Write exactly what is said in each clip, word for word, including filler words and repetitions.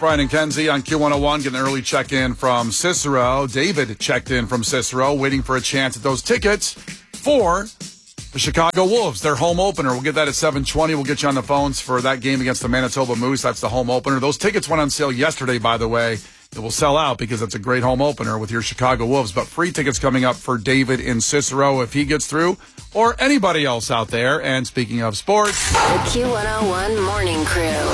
Brian and Kenzie on Q one oh one, getting an early check-in from Cicero. David checked in from Cicero, waiting for a chance at those tickets for the Chicago Wolves, their home opener. We'll get that at seven twenty. We'll get you on the phones for that game against the Manitoba Moose. That's the home opener. Those tickets went on sale yesterday, by the way. It will sell out because it's a great home opener with your Chicago Wolves. But free tickets coming up for David in Cicero if he gets through, or anybody else out there. And speaking of sports, the Q one oh one Morning Crew.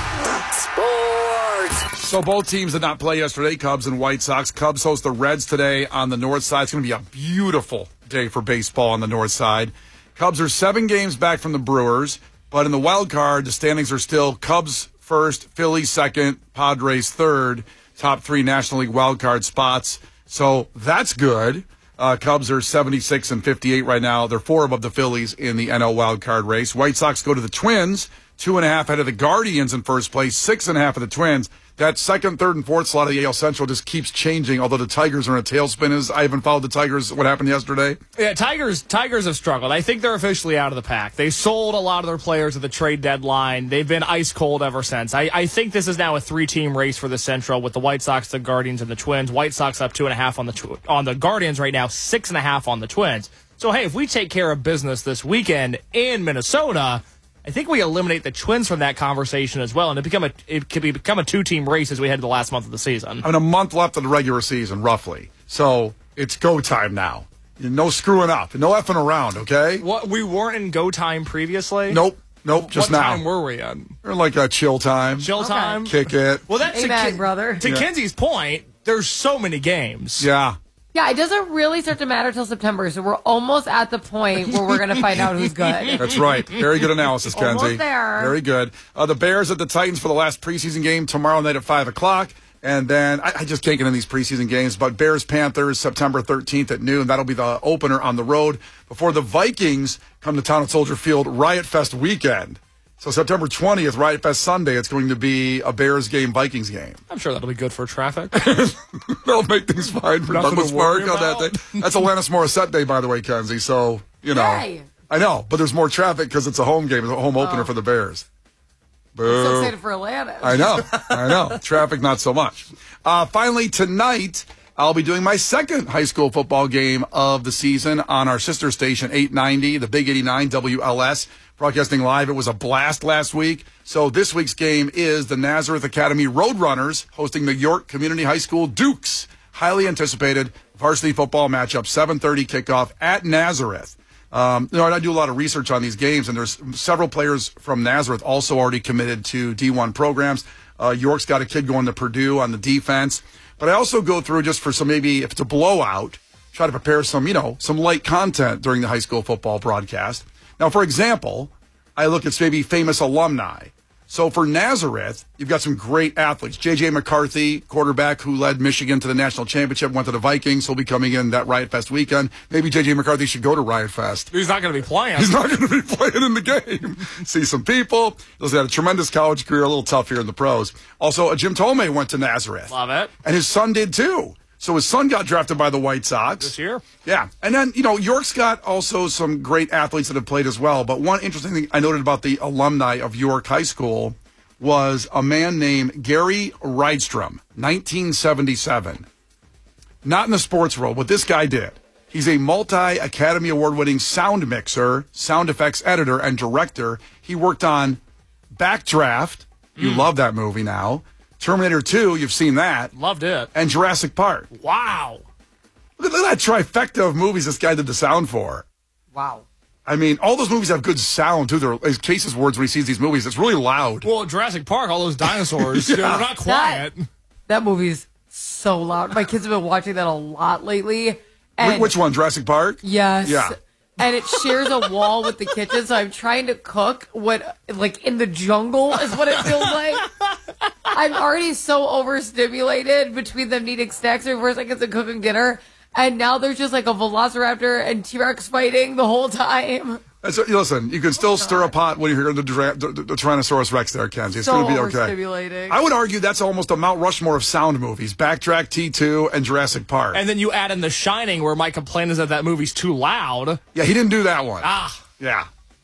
Sports. So both teams did not play yesterday, Cubs and White Sox. Cubs host the Reds today on the north side. It's going to be a beautiful day for baseball on the north side. Cubs are seven games back from the Brewers, but in the wild card, the standings are still Cubs first, Phillies second, Padres third. Top three National League wild card spots. So that's good. Uh, Cubs are seventy-six and fifty-eight right now. They're four above the Phillies in the N L wild card race. White Sox go to the Twins, two and a half ahead of the Guardians in first place, six and a half of the Twins. That second, third, and fourth slot of the A L Central just keeps changing, although the Tigers are in a tailspin. As I haven't followed the Tigers, what happened yesterday? Yeah, Tigers Tigers have struggled. I think they're officially out of the pack. They sold a lot of their players at the trade deadline. They've been ice cold ever since. I, I think this is now a three-team race for the Central with the White Sox, the Guardians, and the Twins. White Sox up two and a half on the tw- on the Guardians right now, six and a half on the Twins. So, hey, if we take care of business this weekend in Minnesota, I think we eliminate the Twins from that conversation as well, and it become a it could be become a two-team race as we head to the last month of the season. I mean, a month left of the regular season, roughly. So it's go time now. No screwing up, no effing around. Okay. What, we weren't in go time previously? Nope, nope. Just what now. What time were we in? We're in like a chill time. Chill Okay. time. Kick it. Well, that's Amen, to Ki- brother. To Yeah. Kenzie's point, there's so many games. Yeah. Yeah, it doesn't really start to matter till September, so we're almost at the point where we're going to find out who's good. That's right. Very good analysis, Kenzie. Almost there. Very good. Uh, the Bears at the Titans for the last preseason game tomorrow night at five o'clock. And then, I, I just can't get in these preseason games, but Bears-Panthers September thirteenth at noon. That'll be the opener on the road before the Vikings come to town at Soldier Field Riot Fest weekend. So September twentieth, Riot Fest Sunday, it's going to be a Bears game, Vikings game. I'm sure that'll be good for traffic. That'll make things fine for Nothing Douglas to worry Park on that about. day. That's Alanis Morissette Day, by the way, Kenzie. So, you know. Yay. I know, but there's more traffic because it's a home game. It's a home opener Oh. for the Bears. I'm so Boo. excited for Atlanta. I know. I know. Traffic, not so much. Uh, finally, tonight, I'll be doing my second high school football game of the season on our sister station, eight ninety, the Big eighty-nine W L S, broadcasting live. It was a blast last week. So this week's game is the Nazareth Academy Roadrunners hosting the York Community High School Dukes. Highly anticipated varsity football matchup, seven thirty kickoff at Nazareth. Um, you know, and I do a lot of research on these games, and there's several players from Nazareth also already committed to D one programs. Uh, York's got a kid going to Purdue on the defense. But I also go through just for some, maybe if it's a blowout, try to prepare some, you know, some light content during the high school football broadcast. Now, for example, I look at maybe famous alumni. So for Nazareth, you've got some great athletes. J J McCarthy, quarterback who led Michigan to the national championship, went to the Vikings. He'll be coming in that Riot Fest weekend. Maybe J J McCarthy should go to Riot Fest. He's not going to be playing. He's not going to be playing in the game. See some people. He's had a tremendous college career, a little tough here in the pros. Also, uh, Jim Tomei went to Nazareth. Love it. And his son did too. So his son got drafted by the White Sox. This year. Yeah. And then, you know, York's got also some great athletes that have played as well. But one interesting thing I noted about the alumni of York High School was a man named Gary Rydstrom, nineteen seventy-seven. Not in the sports world, but this guy did. He's a multi-Academy Award-winning sound mixer, sound effects editor, and director. He worked on Backdraft. You Mm. love that movie now. Terminator two, you've seen that. Loved it. And Jurassic Park. Wow. Look at, look at that trifecta of movies this guy did the sound for. Wow. I mean, all those movies have good sound, too. They're, as Case's words when he sees these movies, it's really loud. Well, Jurassic Park, all those dinosaurs, Yeah. they're not quiet. That, that movie's so loud. My kids have been watching that a lot lately. And Wh- Which one, Jurassic Park? Yes. Yeah. And it shares a wall with the kitchen, so I'm trying to cook what, like, in the jungle is what it feels like. I'm already so overstimulated between them needing snacks every four seconds and cooking dinner. And now there's just like a velociraptor and T-Rex fighting the whole time. That's, listen, you can still stir a pot when you hear the, the, the, the Tyrannosaurus Rex there, Kenzie. It's So going to be okay. overstimulating. I would argue that's almost a Mount Rushmore of sound movies. Backtrack, T two, and Jurassic Park. And then you add in The Shining, where my complaint is that that movie's too loud. Yeah, he didn't do that one. Ah. Yeah.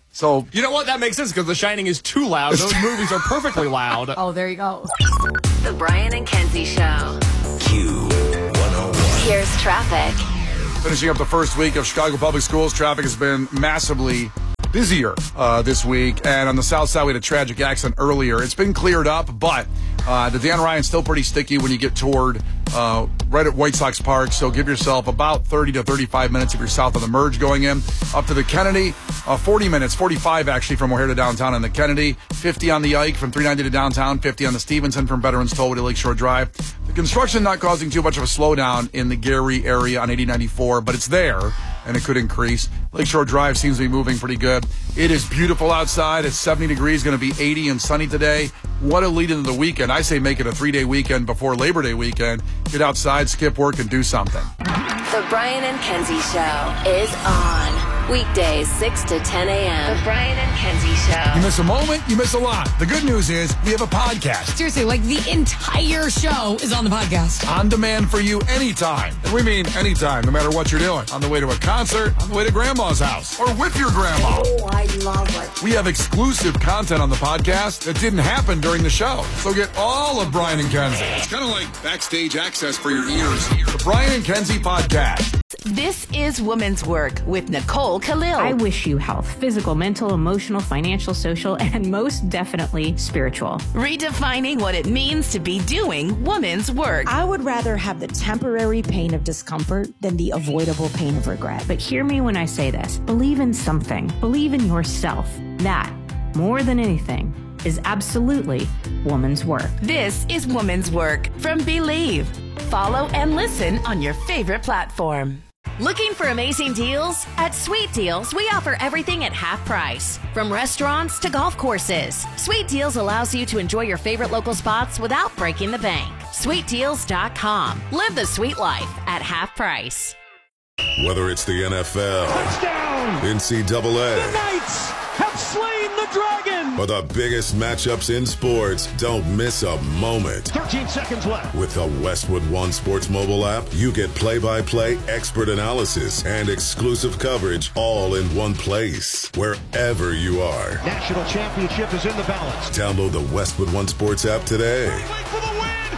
So You know what? That makes sense because The Shining is too loud. Those movies are perfectly loud. Oh, there you go. The Brian and Kenzie Show. Q one oh one. Here's traffic. finishing up the first week of Chicago Public Schools, traffic has been massively busier uh, this week. And on the south side, we had a tragic accident earlier. It's been cleared up, but uh, the Dan Ryan's still pretty sticky when you get toward uh, right at White Sox Park. So give yourself about thirty to thirty-five minutes if you're south of the merge going in. Up to the Kennedy, uh, forty minutes, forty-five actually from O'Hare to downtown on the Kennedy, fifty on the Ike from three ninety to downtown, fifty on the Stevenson from Veterans Tollway to Lakeshore Drive. The construction not causing too much of a slowdown in the Gary area on eighty ninety-four, but it's there, and it could increase. Lakeshore Drive seems to be moving pretty good. It is beautiful outside. It's seventy degrees, going to be eighty and sunny today. What a lead into the weekend. I say make it a three-day weekend before Labor Day weekend. Get outside, skip work, and do something. The Brian and Kenzie Show is on. Weekdays, six to ten a.m. The Brian and Kenzie Show. You miss a moment, you miss a lot. The good news is we have a podcast. Seriously, like the entire show is on the podcast. On demand for you anytime. And we mean anytime, no matter what you're doing. On the way to a concert, on the way to grandma's house, or with your grandma. Oh, I love it. We have exclusive content on the podcast that didn't happen during the show. So get all of Brian and Kenzie. It's kind of like backstage access for your ears. The Brian and Kenzie Podcast. This is Woman's Work with Nicole Khalil. I wish you health, physical, mental, emotional, financial, social, and most definitely spiritual. Redefining what it means to be doing woman's work. I would rather have the temporary pain of discomfort than the avoidable pain of regret. But hear me when I say this. Believe in something. Believe in yourself. That, more than anything, is absolutely woman's work. This is Woman's Work from Believe. Follow and listen on your favorite platform. Looking for amazing deals? At Sweet Deals, we offer everything at half price. From restaurants to golf courses, Sweet Deals allows you to enjoy your favorite local spots without breaking the bank. sweet deals dot com. Live the sweet life at half price. Whether it's the N F L, touchdown, N C double A, the Knights have slain the dragon, or the biggest matchups in sports, don't miss a moment. thirteen seconds left. With the Westwood One Sports mobile app, you get play-by-play expert analysis and exclusive coverage all in one place, wherever you are. National championship is in the balance. Download the Westwood One Sports app today. For the win.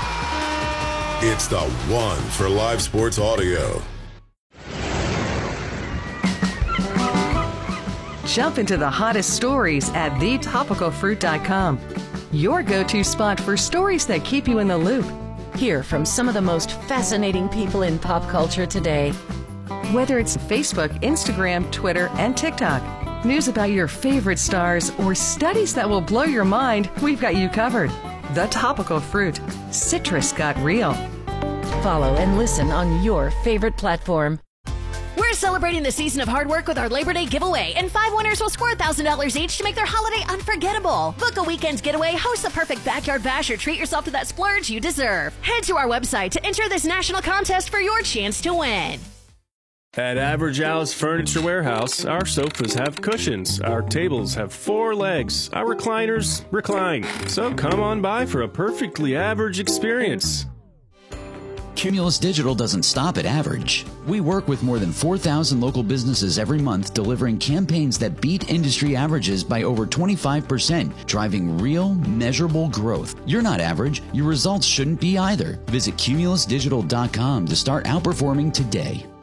Yeah! It's the one for live sports audio. Jump into the hottest stories at the topical fruit dot com. Your go-to spot for stories that keep you in the loop. Hear from some of the most fascinating people in pop culture today. Whether it's Facebook, Instagram, Twitter, and TikTok, news about your favorite stars, or studies that will blow your mind, we've got you covered. The Topical Fruit. Citrus got real. Follow and listen on your favorite platform. We're celebrating the season of hard work with our Labor Day giveaway, and five winners will score one thousand dollars each to make their holiday unforgettable. Book a weekend getaway, host the perfect backyard bash, or treat yourself to that splurge you deserve. Head to our website to enter this national contest for your chance to win. At Average House Furniture Warehouse, our sofas have cushions, our tables have four legs, our recliners recline. So come on by for a perfectly average experience. Cumulus Digital doesn't stop at average. We work with more than four thousand local businesses every month, delivering campaigns that beat industry averages by over twenty-five percent, driving real, measurable growth. You're not average. Your results shouldn't be either. Visit cumulus digital dot com to start outperforming today.